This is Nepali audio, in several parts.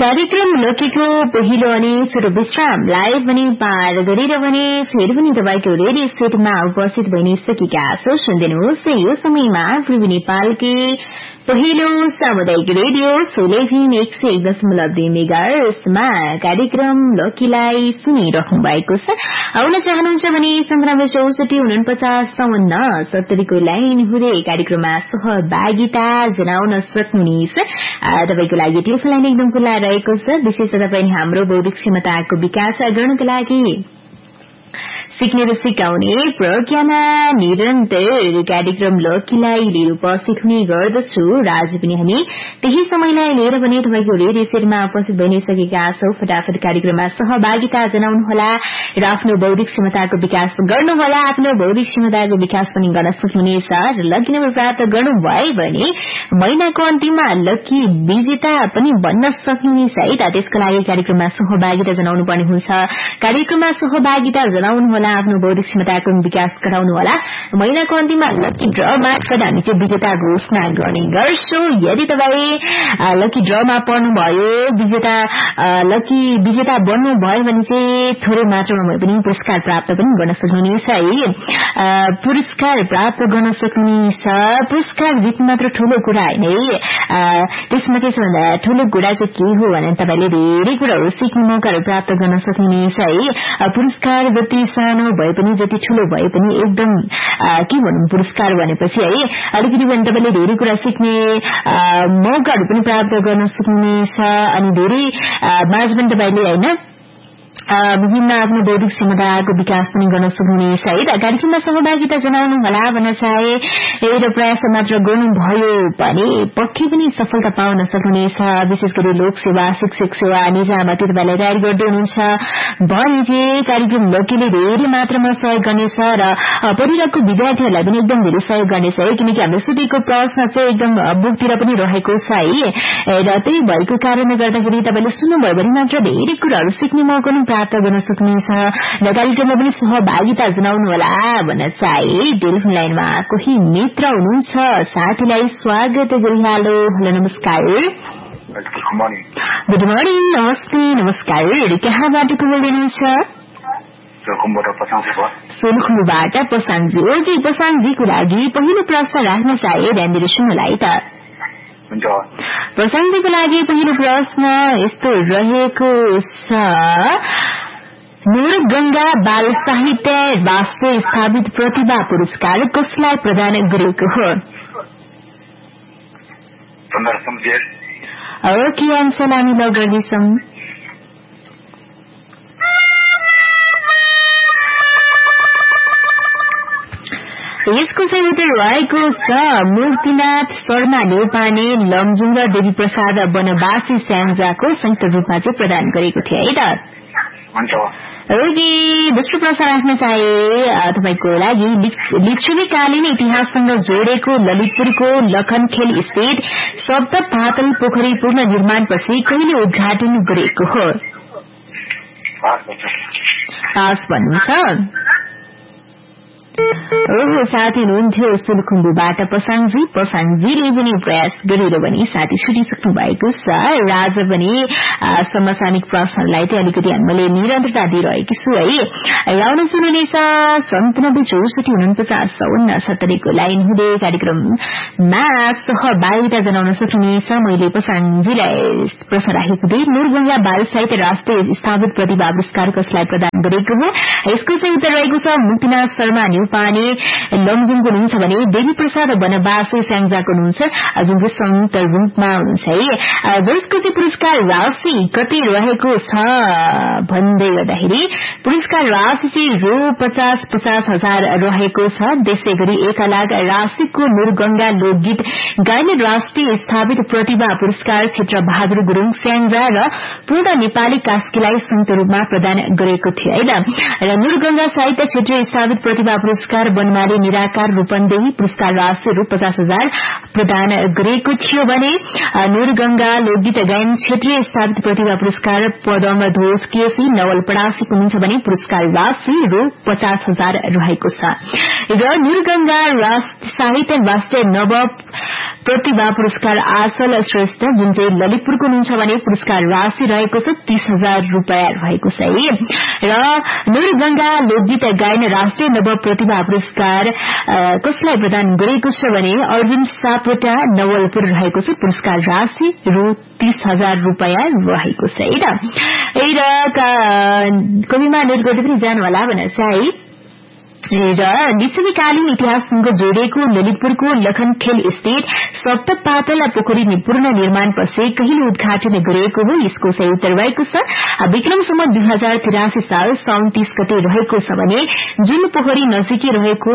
कार्यक्रम लोकेको पहिलो अनि छोटो विश्रामलाई पनि पार गरेर भने फेरि पनि तपाईको रेडियो सेटमा उपस्थित भइसकेका छौं। सुन्दिनुहोस् यो समयमा पूर्वी नेपालकै पहिलो सामुदायिक रेडियो सोलेभिन 101.2 मेगाहर्जमा कार्यक्रम लोकीलाई सुनिरहनु भएको छ। आउन चाहनुहुन्छ भने 976449 को लाइन हुँदै कार्यक्रममा सहभागिता जनाउन सक्नुहुनेछ। तपाईको लागि टेलिफोन लाइन एकदम खुला रहेको छ। विशेष तपाईले हाम्रो बौद्धिक क्षमताको विकास गर्नको लागि सिक्ने र सिकाउने प्रज्ञामा निरन्तर कार्यक्रम लोकीलाई लिएर उपस्थित हुने गर्दछु र आज पनि हामी त्यही समयलाई लिएर पनि तपाईको रेडियो सेटमा उपस्थित भइसकेका छौं। फटाफट कार्यक्रममा सहभागिता जनाउनुहोला र आफ्नो बौद्धिक क्षमताको विकास गर्नुहोला। आफ्नो बौद्धिक क्षमताको विकास पनि गर्न सक्नुहुनेछ र लकी नम्बर प्राप्त गर्नुभयो भने महिनाको अन्तिममा लकी विजेता पनि बन्न सक्नुहुनेछ है त। त्यसको लागि कार्यक्रममा सहभागिता जनाउनु पर्ने हुन्छ। कार्यक्रममा सहभागिता जनाउनुहोला, आफ्नो बौद्धिक क्षमताको विकास गराउनु होला। महिनाको अन्तिममा लकी ड्र मार्फत हामी चाहिँ विजेता घोषणा गर्ने गर्छौं। यदि तपाई लकी ड्रमा पर्नुभयो, लकी विजेता बन्नुभयो भने चाहिँ थोरै मात्रामा भए पनि पुरस्कार प्राप्त पनि गर्न सक्नुहुनेछ है। पुरस्कार प्राप्त गर्न सक्नुहुनेछ। पुरस्कार जित्नु मात्र ठूलो कुरा हैन है। त्यसमा चाहिँ सबभन्दा ठूलो कुरा चाहिँ के हो भने तपाईले धेरै कुराहरू सिक्ने मौकाहरू प्राप्त गर्न सक्नुहुनेछ है। पुरस्कार जति सानो भए पनि जति ठूलो भए पनि एकदम के भनौं पुरस्कार भनेपछि है अलिकति पनि तपाईले धेरै कुरा सिक्ने मौकाहरू पनि प्राप्त गर्न सक्नुहुनेछ। अनि धेरै माझ पनि तपाईले हैन विभिन्न आफ्नो बौद्धिक क्षमताको विकास पनि गर्न सक्नुहुनेछ है त। कार्यक्रममा सहभागिता जनाउनु होला भन्न चाहे एउटा प्रयास मात्र गर्नुभयो भने पक्कै पनि सफलता पाउन सक्नुहुनेछ। विशेष गरी लोक सेवा, शिक्षक सेवा, निजामती तपाईलाई तयारी गर्दै हुनुहुन्छ भने चाहिँ कार्यक्रम लोकीले धेरै मात्रामा सहयोग गर्नेछ र परिवारको विद्यार्थीहरूलाई पनि एकदम धेरै सहयोग गर्नेछ है। किनकि हाम्रो सोधेको प्रश्न चाहिँ एकदम बुकतिर पनि रहेको छ है र त्यही भएको कारणले गर्दाखेरि तपाईले सुन्नुभयो भने मात्र धेरै कुराहरू सिक्ने मौका प्राप्त गर्न सक्नुहुन्छ र कार्यक्रममा पनि सहभागिता जनाउनु होला भन्न चाहे टेलिफोन लाइनमा कोही मित्र हुनुहुन्छ। साथीलाई स्वागत गरिहालो। हेलो नमस्कार। Good morning. नमस्ते। नमस्कार। कहाँबाट को बोल्दै हुनुहुन्छ? सोलुखुम्बुबाट पसाङजी। ओके पसाङजीको लागि पहिलो प्रश्न राख्न चाहे ध्यान दिएर सुन्नुलाई त। प्रशान्तको लागि पहिलो प्रश्न यस्तो रहेको छ, नूरगंगा बाल साहित्य राष्ट्रिय स्थापित प्रतिभा पुरस्कार कसलाई प्रदान गरेको हो? ओके आन्सर हामी ल गर्दैछौं। यसको चाहिँ उत्तर रहेको छ मुक्तिनाथ शर्मा न्यौपाने लमजुङ र देवी प्रसाद वनवासी स्याङ्जाको संयुक्त रूपमा चाहिँ प्रदान गरेको थियो है त। ओके दोस्रो प्रश्न राख्न चाहे तपाईको लागि लिच्छवीकालीन इतिहाससँग जोडेको ललितपुरको लखनखेल स्थित सप्त पातल पोखरी पूर्ण निर्माणपछि कहिले उद्घाटन गरेको हो? पास भन्नुहुन्छ। ओहो साथी हुनुहुन्थ्यो सोलुखुम्बुबाट पसाङजीले पनि प्रयास गरेर पनि साथी छुटिसक्नु भएको छ। आज पनि समसामयिक प्रश्नहरूलाई चाहिँ अलिकति हामीले निरन्तरता दिइरहेकी छु है। आउन सुन्नुहुनेछ 976449 को लाइन हुँदै कार्यक्रममा सहभागिता जनाउन सक्नुहुनेछ। मैले पसाङजीलाई प्रश्न राखेको थिएँ, नूरगंगा बाल साहित्य राष्ट्रिय स्थापित प्रतिभा पुरस्कार कसलाई प्रदान गरेको हो? यसको चाहिँ उत्तर रहेको छ मुक्तिनाथ शर्मा न्यौपाने लमजुङको हुनुहुन्छ भने देवी प्रसाद वनवासी स्याङ्जाको हुनुहुन्छ जुन चाहिँ संयुक्त रूपमा हुनुहुन्छ है। जसको चाहिँ पुरस्कार राशि कति रहेको छ भन्दै गर्दाखेरि पुरस्कार राशि चाहिँ रु 50,000 रहेको छ। त्यसै गरी 1 लाख राशिको नूरगंगा लोकगीत गायन राष्ट्रिय स्थापित प्रतिभा पुरस्कार क्षेत्र बहादुर गुरुङ स्याङ्जा र पूर्ण नेपाली कास्कीलाई संयुक्त रूपमा प्रदान गरेको थियो है। र नूरगंगा साहित्य क्षेत्रीय स्थापित प्रतिभा पुरस्कार वनमाली निराकार रूपन्देही पुरस्कार राशि रु 50,000 प्रदान गरेको थियो भने नूरगंगा लोकगीत गायन क्षेत्रीय स्थापित प्रतिभा पुरस्कार पदम ध्वज केसी नवलपरासीको हुनुहुन्छ भने पुरस्कार राशि रु 50,000 रहेको छ र नूरगंगा साहित्य राष्ट्रिय नव प्रतिभा पुरस्कार आसल श्रेष्ठ जुन चाहिँ ललितपुरको हुनुहुन्छ भने पुरस्कार राशि रहेको छ 30,000 रूपैयाँ रहेको छ र नूरगंगा लोकगीत गायन राष्ट्रिय नव प्रतिभा पुरस्कार कसलाई प्रदान गरेको छ भने अर्जुन सापकोटा नवलपुर रहेको छ पुरस्कार राशि रु 30,000 रूपैयाँ रहेको छ र कविमा नेट गर्दै पनि जानु होला भनेर चाहिँ र लिच्छवीकालीन इतिहाससँग जोडिएको ललितपुरको लखनखेल स्थित सप्तक पातल पोखरी पूर्ण निर्माण पछि कहिले उद्घाटन गरिएको हो यसको सही उत्तर रहेको छ विक्रम सम्वत 2083 साल साउन 30 गते रहेको छ भने जुन पोखरी नजिकै रहेको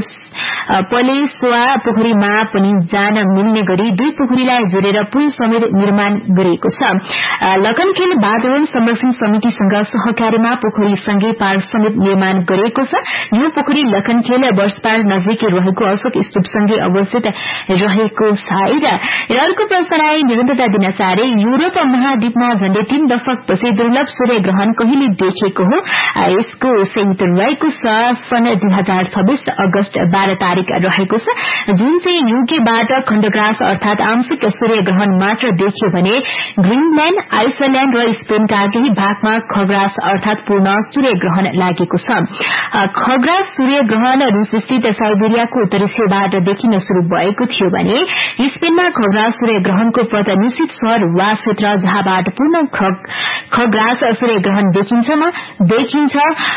पलेसवा पोखरीमा पनि जान मिल्ने गरी दुई पोखरीलाई जोडेर पुल समेत निर्माण गरिएको छ लखनखेल वातावरण संरक्षण समितिसँग सहकारीमा पोखरी सँगै पार्क समेत निर्माण गरिएको छ यो पोखरी लखनखेल वर्षपाल नजिकै रहेको अशोक स्तूपसँगै अवस्थित रहेको छ र अर्को प्रश्नलाई निरन्तरता दिन चाहे युरोप महाद्वीपमा झण्डै 3 दशकपछि दुर्लभ सूर्य ग्रहण कहिले देखेको हो यसको सही उत्तर रहेको छ सन् 2026 अगस्त 12 तारिक रहेको छ जुन चाहिँ युकेबाट खण्डग्रास अर्थात आंशिक सूर्य ग्रहण मात्र देखियो भने ग्रीनल्याण्ड आइसल्याण्ड र स्पेनका केही भागमा खग्रास अर्थात पूर्ण सूर्य ग्रहण लागेको छ खग्रास सूर्य ग्रहण रूसस्थित साइबेरियाको उत्तरी छेउबाट देखिन शुरू भएको थियो भने स्पेनमा खग्रास सूर्य ग्रहणको पथ निश्चित शहर वा क्षेत्र जहाँबाट पूर्ण खग्रास सूर्य ग्रहण देखिन्छ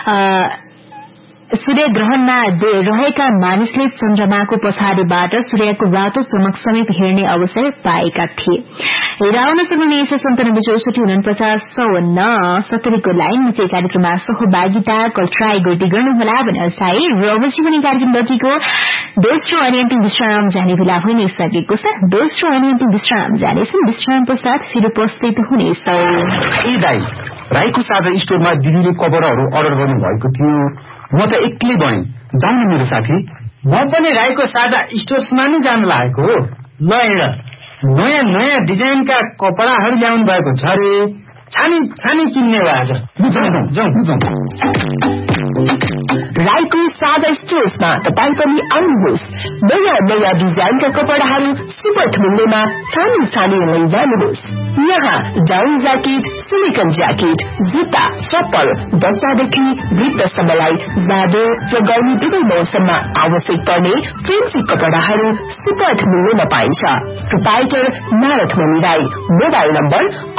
सूर्य ग्रहणमा रहेका मानिसले चन्द्रमाको पछाडिबाट सूर्यको रातो चमक समेत हेर्ने अवसर पाएका थिए हेराउन सक्नुहुने 976449 को लाइनमा चाहिँ कार्यक्रममा सहभागिता कल ट्राई गर्दै गर्नुहोला भनेर चाहिँ रवजी पनि कार्यक्रम सकिएको दोस्रो अनि अन्तिम विश्राम जाने बेला हुन सकेको छ दोस्रो अनि अन्तिम विश्राम जानेछन् विश्राम पश्चात फेरि उपस्थित हुनेछौं राईको साझा स्टोरमा दिदीले कपडाहरू अर्डर गर्नु भएको थियो म त एक्लै बने जाउँ न मेरो साथी म पनि राईको साझा स्टोर्समा नै जान लागेको हो ल हेर नयाँ डिजाइनका कपडाहरू ल्याउनु भएको छ रे छानी किन्ने हो आज जाउँ राईको साझा स्टोर्समा तपाईँ पनि आउनुहोस् नयाँ डिजाइनका कपडाहरू सुपथ मूल्यमा छानी लैजानुहोस् यहाँ डाउन ज्याकेट सिलिकन ज्याकेट जुत्ता चप्पल बच्चादेखि वृद्धसम्मलाई जाडो र गर्मी दुवै मौसममा आवश्यक पर्ने फेन्सी कपडाहरू सुपथ मूल्यमा पाइन्छ proprietor Naradmani Rai mobile number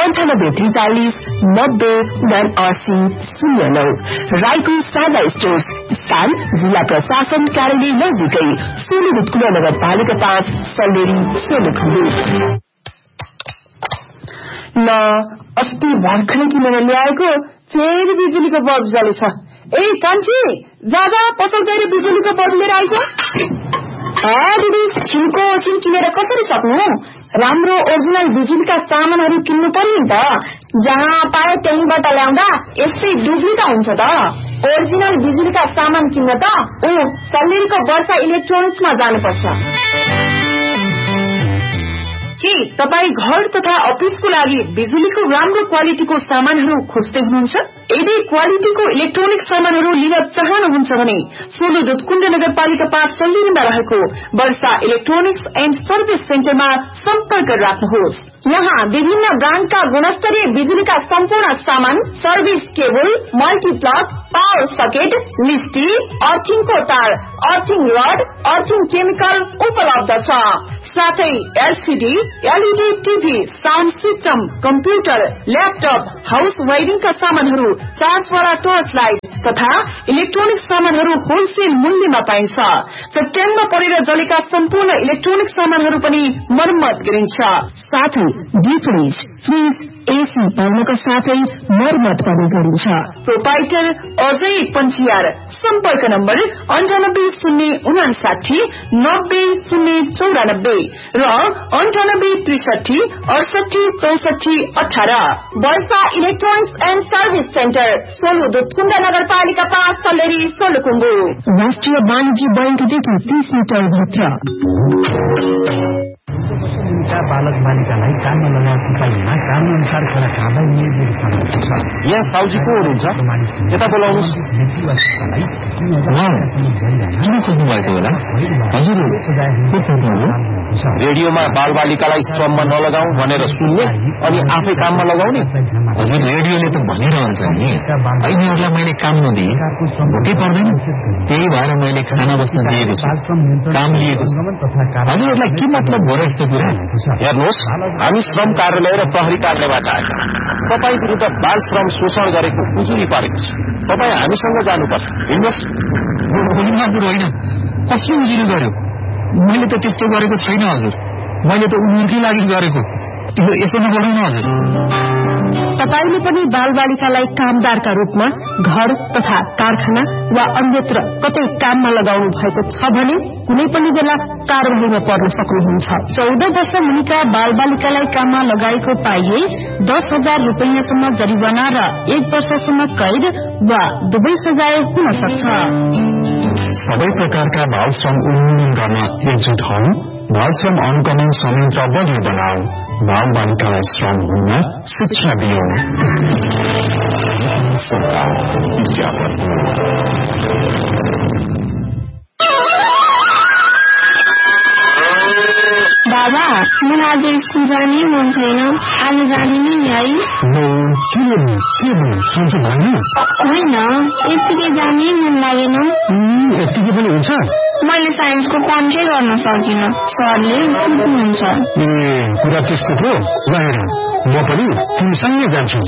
9843909809 राईको साझा स्टोर्स स्थान जिल्ला प्रशासन कार्यालय नजिकै सोलुखुम्बु नगरपालिका 5 सल्लेरी सोलुखुम्बु ल अस्ति भर्खरै किनेर ल्याएको फेरि बिजुलीको बल्ब जलेछ ए कान्छी जाँदा पसल गएर बिजुलीको बल्ब लिएर आइज दिदी छिनको सिम किनेर कसरी सक्नु राम्रो ओरिजिनल बिजुलीका सामानहरू किन्नु पर्यो नि त जहाँ पाए त्यहीबाट ल्याउँदा यस्तै डुब्लिका हुन्छ त ओरिजिनल बिजुलीका सामान किन्न त सल्लेरीको वर्षा इलेक्ट्रोनिक्समा जानुपर्छ के तपाई घर तथा अफिसको लागि बिजुलीको राम्रो क्वालिटीको सामानहरू खोज्दै हुनुहुन्छ यदि क्वालिटीको इलेक्ट्रोनिक सामानहरू लिन चाहनुहुन्छ भने सोलु दुधकुण्ड नगरपालिका 5 सल्लेरीमा रहेको वर्षा इलेक्ट्रोनिक्स एन्ड सर्भिस सेन्टरमा सम्पर्क राख्नुहोस् यहाँ विभिन्न ब्रान्डका गुणस्तरीय बिजुलीका सम्पूर्ण सामान service cable multiplug power socket लिस्टी अर्थिङको तार अर्थिङ रड अर्थिङ केमिकल उपलब्ध छ साथै LCD LED TV sound system computer laptop house वायरिङका सामानहरू चार्जवाला टर्च लाइट तथा इलेक्ट्रोनिक सामानहरू होलसेल मूल्यमा पाइन्छ चट्याङमा परेर जलेका सम्पूर्ण इलेक्ट्रोनिक सामानहरू पनि मर्मत गरिन्छ साथै डीप फ्रिज एसी पाउनका साथै मर्मत पनि गरिन्छ प्रोपाइटर अजय पञ्चियार सम्पर्क नम्बर 98 9059 9094 र 9863686418। वर्षा electronics and service centre, Solu Dudhkund नगरपालिका 5, सल्लेरी सोलुखुम्बु। राष्ट्रिय वाणिज्य बैंकदेखि 30 मिटर भित्र। बालक बालिकालाई काममा लगाएको पाइमा काम अनुसार खेला खाँदै नियोजित गर्नुपर्छ। यहाँ साउजी को हुनुहुन्छ? यता बोलाउनुहोस्। किन खोज्नु भएको होला? हजुर रेडियोमा बालबालिकालाई श्रममा नलगाऊ भनेर सुन्ने अनि आफै काममा लगाउने। हजुर रेडियोले त भनिरहन्छ नि, यिनीहरूलाई मैले काम नदिए भोकै पर्दैन, त्यही भएर मैले खाना बस्न दिएको छु, काम लिएको छु। हजुरहरूलाई के मतलब हो र यस्तो कुरा? हेर्नुहोस्, हामी श्रम कार्यालय र प्रहरी कार्यालयबाट आएका। तपाईँ विरुद्ध बाल श्रम शोषण गरेको उजुरी पारेको छ। तपाईँ हामीसँग जानुपर्छ। हिँड्नुहोस्। हजुर होइन, कसले उजुरी गर्यो? मैले त त्यस्तो गरेको छैन हजुर, मैले त उनीहरूकै लागि गरेको। यसो नगर्नु हजुर। तपाईले पनि बालबालिकालाई कामदारका रूपमा घर तथा कारखाना वा अन्यत्र कतै काममा लगाउनु भएको छ भने कुनै पनि बेला कारबाहीमा पर्न सक्नुहुन्छ। 14 वर्ष मुनिका बालबालिकालाई काममा लगाएको पाइए 10,000 रुपैयाँसम्म जरिवाना र 1 वर्षसम्म कैद वा दुवै सजाय हुन सक्छ। सबै प्रकारका बाल श्रम उन्मूलन गर्न एकजुट हौ। बाल श्रम अनुकलन संयन्त्र बलियो बनाऊ। बाल बालिकालाई श्रम हुन शिक्षा दियो। बाबा, मलाई आज स्कुल जाने मन छैन, आज जाँदिन नि है? होइन, यत्तिकै जाने मन लागेन। यत्तिकै पनि हुन्छ? मैले साइन्सको कन्ट्रै गर्न सकिनँ, सरले कुट्नुहुन्छ। कुरा त्यस्तो हो? ल हेर, म पनि तिमीसँगै जान्छु।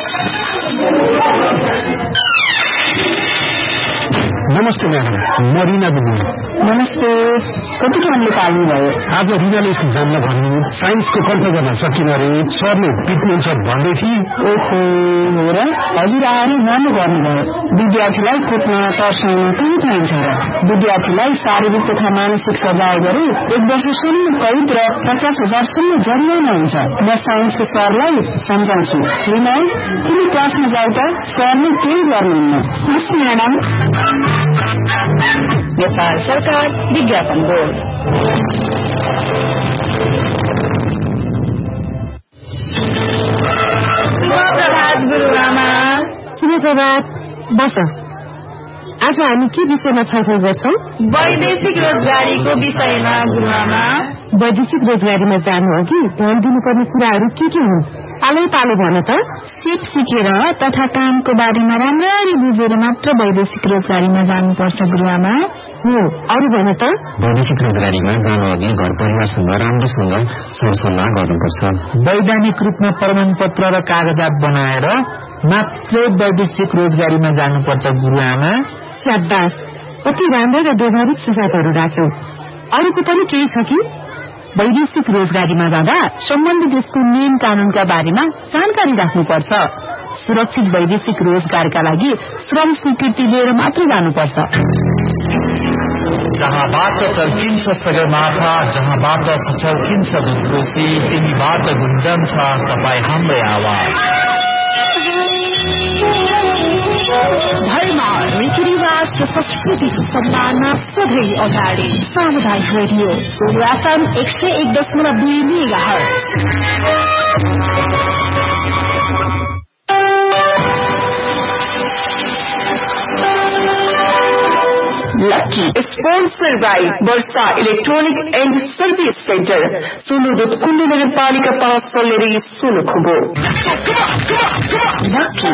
नमस्ते म्याडम, म रिना दिदी। नमस्ते, कति टाइमले पाल्नु भयो? आज रिनाले स्कुल जान्न भन्नु, साइन्सको कन्ट्रोल गर्न सकिन अरे, सरले पिट्नुहुन्छ भन्दै थिए। ओहो, हो र? हजुर आएर राम्रो गर्नुभयो। विद्यार्थीलाई कुट्न तर्साउन कहीँ पाइन्छ र? विद्यार्थीलाई शारीरिक तथा मानसिक सजाय गरी 1 वर्षसम्म कैद र 50,000सम्म जरिवाना हुन्छ। म साइन्सको सरलाई सम्झाउँछु। रिना, तिमी क्लासमा जाऊ त, सरले केही गर्नुहुन्न। हस् म्याडम। नेपाल सरकार विज्ञापन बोर्ड। शुभप्रभात गुरुआमा। शुभप्रभात। बस, आज हामी के विषयमा छलफल गर्छौं? वैदेशिक रोजगारीको विषयमा गुरुआमा। वैदेशिक रोजगारीमा जानु अघि ध्यान दिनुपर्ने कुराहरू के हुन्? पालै पालो भन त। सिप सिकेर तथा कामको बारेमा राम्ररी बुझेर मात्र वैदेशिक रोजगारीमा जानुपर्छ गुरुआमा। हो, अरू भन त। वैदेशिक रोजगारीमा जानु अघि घर परिवारसँग राम्रोसँग सरसल्लाह गर्नुपर्छ। वैधानिक रूपमा प्रमाणपत्र र कागजात बनाएर मात्रै वैदेशिक रोजगारीमा जानुपर्छ गुरुआमा। शाबास, कति राम्रो र व्यवहारिक सुझावहरू राख्यौ। अरूको पनि केही छ कि? वैदेशिक रोजगारीमा जाँदा सम्बन्धित देशको नियम कानूनका बारेमा जानकारी राख्नुपर्छ। सुरक्षित वैदेशिक रोजगारका लागि श्रम स्वीकृति लिएर मात्र जानुपर्छ। जहाँबाट चल्किन्छ सगरमाथा, जहाँबाट छल्किन्छ दुधकोशी, तिमीबाट गुन्जन्छ तपाईँ हाम्रै आवाज। धर्म, रीतिरिवाज र संस्कृतिको सम्मानमा सधैँ अगाडि सामुदायिक radio Solu FM 101.2 megahertz. Lucky sponsor by Varsha electronic and service centre, Solu Dudhkund नगरपालिका 5, सल्लेरी सोलुखुम्बु। लकी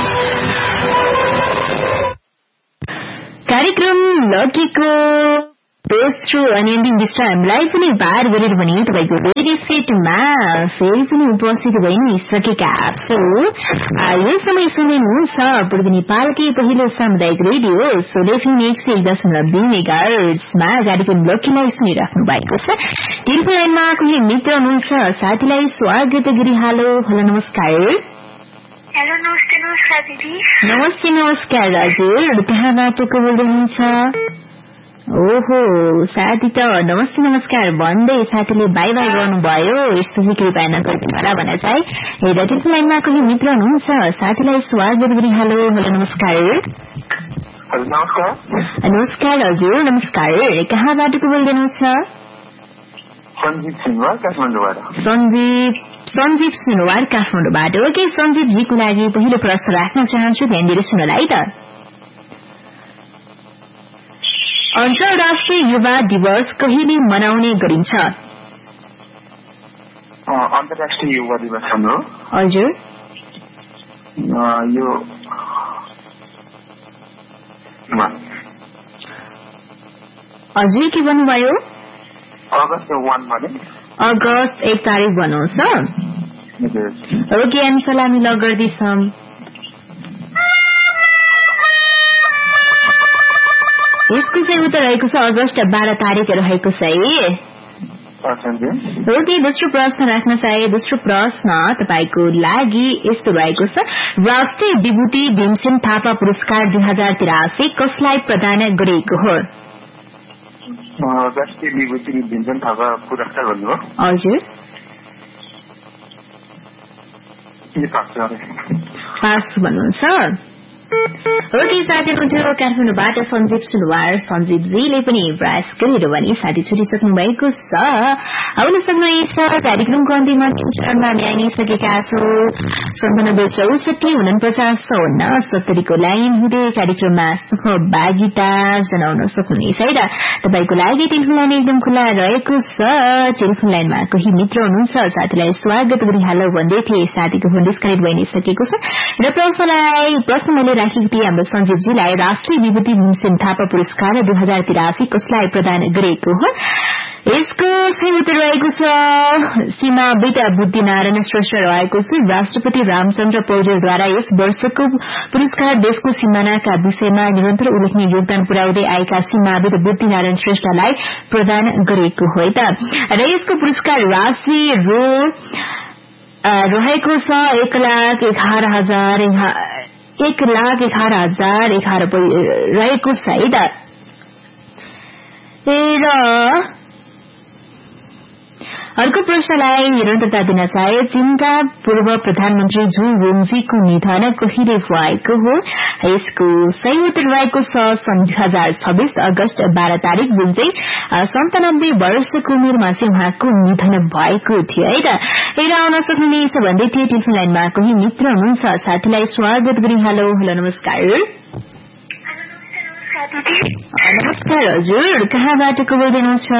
कार्यक्रम लकीको दोस्रो अन्तिम विश्रामलाई पनि पार गरेर भने तपाईको रेडियो सेटमा फेरि पनि उपस्थित भइ नै सकेका छौं। यो समय सुन्नुहुन्छ पूर्व नेपालकै पहिलो सामुदायिक रेडियो सोलेफिन 101.2 मेगाहर्जमा कार्यक्रम लक्ष्यलाई सुनिराख्नु भएको छ। टेलिफोन लाइनमा कोही मित्र हुनुहुन्छ, साथीलाई स्वागत गरी हेलो नमस्कार। हेलो नमस्कार दिदी। नमस्कार हजुर, कहाँबाट को बोल्दै हुनुहुन्छ? ओहो, साथी त नमस्कार भन्दै साथीले बाई बाई गर्नुभयो। यस्तो चाहिँ कृपया नगरिदिनु होला भनेर चाहिँ हेर टेलिफोन लाइनमा कोही मित्र हुनुहुन्छ, साथीलाई स्वागत गरी हेलो नमस्कार। नमस्कार हजुर, नमस्कार। कहाँबाट को बोल्दै हुनुहुन्छ? सञ्जीव सुनवार काठमाडौँबाट। ओके सञ्जीवजीको लागि पहिलो प्रश्न राख्न चाहन्छु, ध्यान दिएर सुन्नु है त। अन्तर्राष्ट्रिय युवा दिवस कहिले मनाउने गरिन्छ? अन्तर्राष्ट्रिय युवा दिवस हाम्रो हजुर यो हजुर के भन्नुभयो? अगस्त 1 भने अगस्त 1 तारिक भन्नुहोस् न। ओके हामी सलामी लग गर्दैछौँ। यसको चाहिँ उत्तर रहेको छ अगस्त 12 तारिक रहेको छ है। ओके दोस्रो प्रश्न राख्न चाहे। दोस्रो प्रश्न तपाईको लागि यस्तो रहेको छ, राष्ट्रिय विभूति भीमसेन थापा पुरस्कार 2083 कसलाई प्रदान गरिएको हो? राष्ट्रिय विभूति भीमसेन थापा पुरस्कार भन्नुभयो? हजुर पास भन्नुहुन्छ। ओके साथी हुनुहुन्थ्यो काठमाडौँबाट सञ्जीव सुनवार। सञ्जीवजीले पनि प्रयास गरेर भने साथी छुटिसक्नु भएको छ। आउन सक्नुहुनेछ कार्यक्रमको अन्तिममा चरणमा हामी आइसकेका छौँ। 9764495070 को लाइन हुँदै कार्यक्रममा सहभागिता जनाउन सक्नुहुनेछ है त। तपाईँको लागि टेलिफोन लाइन एकदम खुल्ला रहेको छ। टेलिफोन लाइनमा कोही मित्र हुनुहुन्छ, साथीलाई स्वागत गरी हालो भन्दै थिए, साथीको फोन डिस्कनेक्ट भइ नै सकेको छ र प्रश्न मैले राखेको थिएँ हाम्रो सञ्जीवजीलाई, राष्ट्रिय विभूति भीमसेन थापा पुरस्कार 2083 कसलाई प्रदान गरेको हो? यसको सही उत्तर रहेको छ सीमा बेटा बुद्धिनारायण श्रेष्ठ रहेको छ। राष्ट्रपति रामचन्द्र पौडेलद्वारा यस वर्षको पुरस्कार देशको सिमानाका विषयमा निरन्तर उल्लेखनीय योगदान पुर्याउँदै आएका सीमाविद बुद्धिनारायण श्रेष्ठलाई प्रदान गरेको हो त। र यसको पुरस्कार राशि रहेको छ 1,11,011 रहेको छ है त। र अर्को प्रश्नलाई निरन्तरता दिन चाहे, चीनका पूर्व प्रधानमन्त्री जू रोङजीको निधन कहिले भएको हो? यसको सही उत्तर रहेको छ सन् 2026 अगस्त 12 तारिक, जुन चाहिँ 97 वर्षको उमेरमा चाहिँ उहाँको निधन भएको थियो है त। हेर आउन सक्नुहुनेछ भन्दै थिए। टेलिफोन लाइनमा कोही मित्र हुनुहुन्छ, साथीलाई स्वागत गरी हेलो नमस्कार। नमस्कार हजुर, कहाँबाट को बोल्दै हुनुहुन्छ?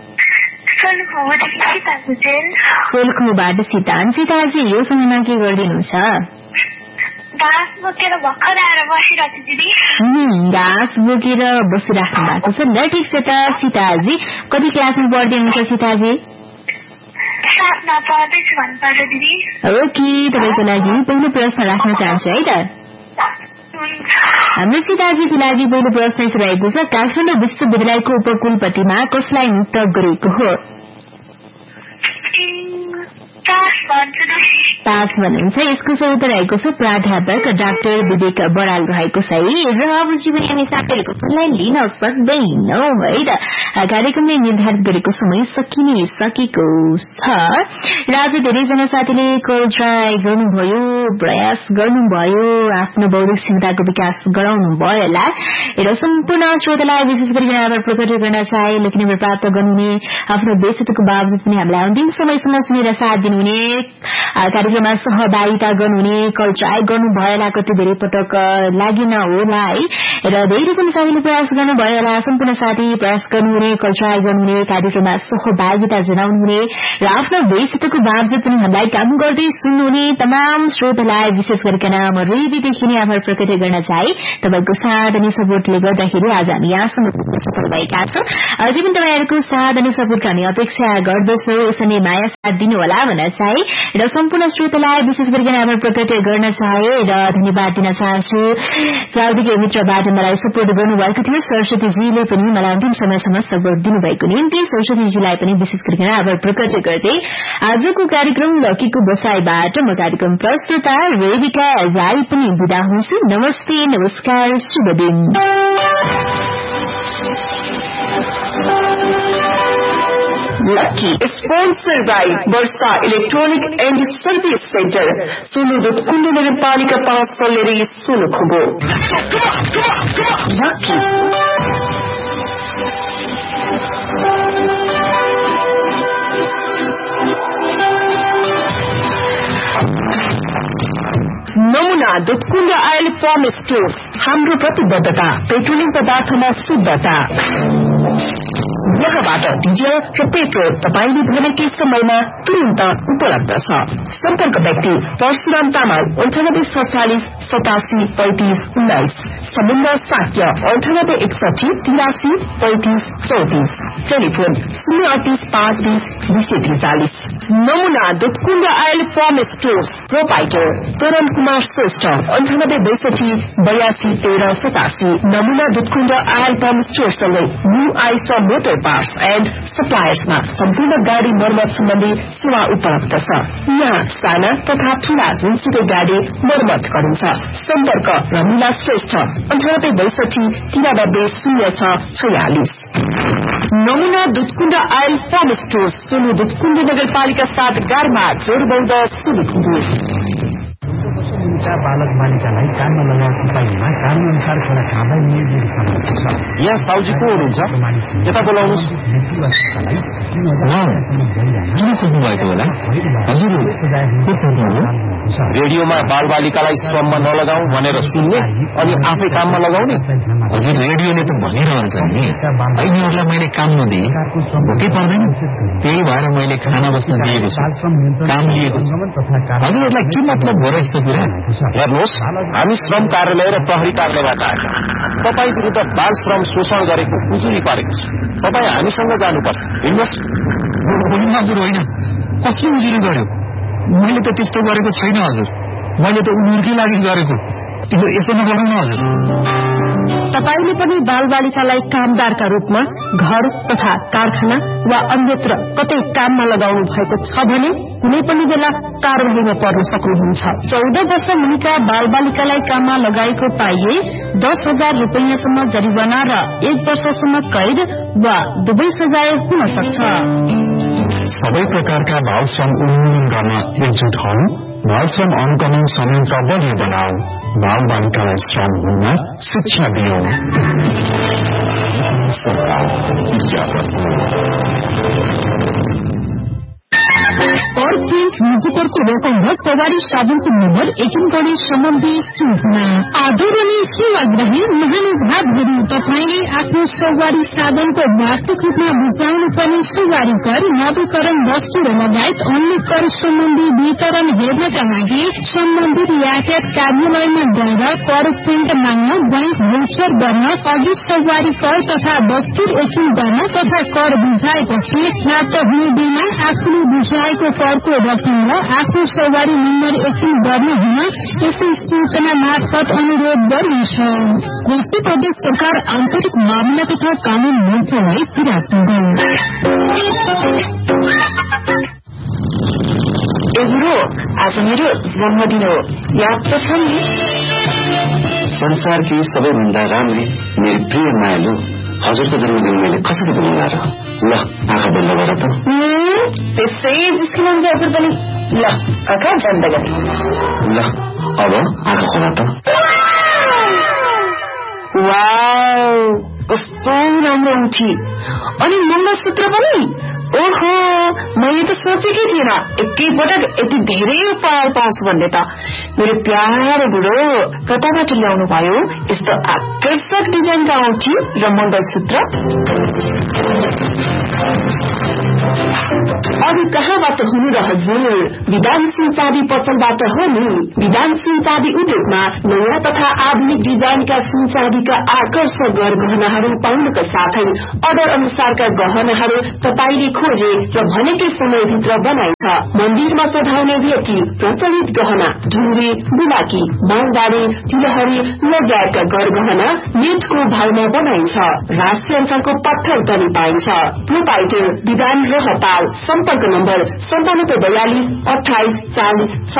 सोलखुबाट सीतान। सीताजी यो समयमा के गरिदिनुहुन्छ? घाँस बोकेर भर्खर आएर बसिरहेको छु दिदी। घाँस बोकेर बसिराख्नु भएको छ। ल ठिक छ त सीताजी, कति क्लासमा पढ्दै हुनुहुन्छ सीताजी? 7मा पढ्दैछु भन्नुपर्छ दिदी। ओके तपाईँको लागि पहिलो प्रश्न राख्न चाहन्छु है त। हाम्रो सीताजीको लागि पहिलो प्रश्न रहेको छ, काठमाडौँ विश्वविद्यालयको उपकुलपतिमा कसलाई नियुक्त गरेको हो? पास भन्नुहुन्छ। यसको सही उत्तर रहेको छ प्राध्यापक डाक्टर विवेक बराल रहेको छ है। र अब पनि हामी साथीहरूको फोनलाई लिन सक्दैनौँ है त। कार्यक्रमले निर्धारित गरेको समय सकिने सकेको छ र आज धेरैजना साथीले कल ट्राई गर्नुभयो, प्रयास गर्नुभयो, आफ्नो बौद्धिक क्षमताको विकास गराउनु भयो होला। र सम्पूर्ण श्रोतालाई विशेष गरी आभार प्रकट गर्न चाहे। लेखन प्राप्त गर्नुहुने आफ्नो व्यस्तताको बावजुद पनि हामीलाई अन्तिम समयसम्म सुनेर साथ दिनुहुने कार्यक्रममा सहभागिता गर्नुहुने कल ट्राई गर्नु भएला कति धेरै पटक लागेन होला है र धेरै पनि साथीले प्रयास गर्नुभयो होला सम्पूर्ण साथी प्रयास गर्नुहुने कल ट्राई गर्नुहुने कार्यक्रममा सहभागिता जनाउनुहुने र आफ्नो व्यस्तताको बावजुद पनि हामीलाई काम गर्दै सुन्नुहुने तमाम श्रोतालाई विशेष गरिकन म हृदयदेखि नै आभार प्रकट गर्न चाहे। तपाईको साथ अनि सपोर्टले गर्दाखेरि आज हामी यहाँसम्म सफल भएका छौं। अझै पनि तपाईहरूको साथ अनि सपोर्ट गर्ने अपेक्षा गर्दछौ। यसरी माया साथ दिनुहोला भन्न चाहे र सम्पूर्ण श्रोतालाई विशेष गरिकन आभार प्रकट गर्न चाहे र धन्यवाद दिन चाहन्छु। प्राविधिक मित्रबाट मलाई सपोर्ट गर्नुभएको थियो सरस्वतीजीले पनि मलाई अन्तिम समयसम्म सपोर्ट दिनुभएको निम्ति सरस्वतीजीलाई पनि विशेष गरिकन आभार प्रकट गर्दै आजको कार्यक्रम लकीको बसाईबाट म कार्यक्रम प्रस्तुता रेबिका राई पनि बिदा हुन्छु। नमस्ते, नमस्कार, शुभ दिन। Lucky is sponsored by Versa Electronic and Service Center, Sulu Dutkund Nagarapalikha 5 Salleri, Sulukhumbu. Lucky. नमुना दुधकुण्ड आयल फर्म स्टोर। हाम्रो प्रतिबद्धता पेट्रोलियम पदार्थमा शुद्धता। यहाँबाट डिजल र पेट्रोल तपाईले भनेकै समयमा तुरन्त उपलब्ध छ। सम्पर्क व्यक्ति परशुराम तामाङ 9847 87 35 19, समुद्र साक्य 9861 83 35 34, टेलिफोन 038 520 243। नमुना Dudhkund oil form store proprietor तरुण कुमार श्रेष्ठ 9862 82 13 87। नमुना Dudhkund oil form स्टोरसँगै new Aisa motor parts and सप्लायर्समा सम्पूर्ण गाडी मर्मत सम्बन्धी सेवा उपलब्ध छ। यहाँ साना तथा ठूला जुनसुकै गाडी मर्मत गरिन्छ। सम्पर्क रमिला श्रेष्ठ 9862 93 06 46। नमुना Dudhkund oil form store Solu Dudhkund नगरपालिका 7 गारमा जोरबौद्ध सुलुखुम्बु। बालक बालिकालाई कानमा लगाएको उपायमा कानून अनुसार खाना खाँदै निर्देश छ। यहाँ साउजी को हुनुहुन्छ? यता बोलाउनुहोस्। किन खोज्नु भएको होला? हजुर रेडियोमा बाल बालिकालाई श्रममा नलगाऊ भनेर सुन्ने अनि आफै काममा लगाउने। हजुर रेडियोले त भनिरहन्छ नि यिनीहरूलाई मैले काम नदिए भोकै पर्दैन, त्यही भएर मैले खाना बस्न दिएको छु, काम लिएको छु। हजुरहरूलाई के मतलब हो र यस्तो कुरा? हेर्नुहोस्, हामी श्रम कार्यालय र प्रहरी कार्यालयबाट आएका तपाईँ विरुद्ध बाल श्रम शोषण गरेको उजुरी पारेको छ। तपाईँ हामीसँग जानुपर्छ। हिँड्नुहोस्। हजुर होइन, कसले उजुरी गर्यो? मैले त त्यस्तो गरेको छैन हजुर, मैले त उनीहरूकै लागि गरेको। यसो नगर्नु न हजुर। तपाईले पनि बालबालिकालाई कामदारका रूपमा घर तथा कारखाना वा अन्यत्र कतै काममा लगाउनु भएको छ भने कुनै पनि बेला कारबाहीमा पर्न सक्नुहुन्छ। 14 वर्ष मुनिका बालबालिकालाई काममा लगाएको पाइए 10,000 रुपैयाँसम्म जरिवाना र 1 वर्षसम्म कैद वा दुवै सजाय हुन सक्छ। सबै प्रकारका बाल श्रम उन्मूलन गर्न एकजुट हौ। बाल श्रम अनुकलन संयन्त्र बलियो बनाऊ। बाल बालिकालाई श्रम हुन शिक्षा दियो। कर प्रिन्ट मुजुकरको रकम र सवारी साधनको नम्बर एकिन गर्ने सम्बन्धी सूचना। आदरणीय सेवाग्राही महानुभावहरू, तपाईँले आफ्नो सवारी साधनको वास्तविक रूपमा बुझाउनु पर्ने सवारी कर, नवीकरण वस्तु र लगायत अन्य कर सम्बन्धी वितरण हेर्नका लागि सम्बन्धित यातायात कार्यालयमा गएर कर प्रिन्ट माग्न, बैंक भौचर गर्न, अघि सवारी कर तथा दस्तुर एकिन गर्न तथा कर बुझाएपछि प्राप्त हुने बिना आफूले बुझाएको करको रकम र आफ्नो सवारी नम्बर एकिन गर्ने हुन यसै सूचना मार्फत अनुरोध गरिन्छ। कृषि प्रदेश सरकार आन्तरिक मामला तथा कानून मन्त्रालय विराटनगर। आज मेरो जन्मदिन हो, याद त छ नि? संसारकी सबैभन्दा राम्री मेरो प्रिय मायालु हजुरको जन्मदिन मैले कसरी बनाउला र? ल आँखा बन्द गर त। त्यसै जिस्किनुहुन्छ हजुर पनि। ल आँखा बन्द गरे। ल अब आँखा खोला त। वाउ, कस्तो राम्रो उठी। अनि मङ्गलसूत्र पनि ओहो, मैले त सोचेकै थिएन एकैपटक यति धेरै उपहार पाउँछु भन्ने त। मेरो प्यारो बुढो कताबाट ल्याउनु भयो यस्तो आकर्षक डिजाइनका औँठी र मङ्गलसूत्र? अरू कहाँबाट हुनु र हजुर? विधानशील चाँदी पसलबाट हो नि। विधानशील चाँदी उद्योगमा नयाँ तथा आधुनिक डिजाइनका सुन चाँदीका आकर्षक गहनाहरू पाउनुका साथै अर्डर अनुसारका गहनाहरू तपाईले खोजे र भनेकै समयभित्र बनाइन्छ। मन्दिरमा चढाउने भेटी, प्रचलित गहना, ढुङ्ग्री, बुलाकी, मालदारी, तिलहरी लगायतका गहना नेटको भावमा बनाइन्छ। राष्ट्रिय अंशको पत्थर पनि पाइन्छ। प्रोपाइटर विधान रहपाल। सम्पर्क नम्बर 9742 28 40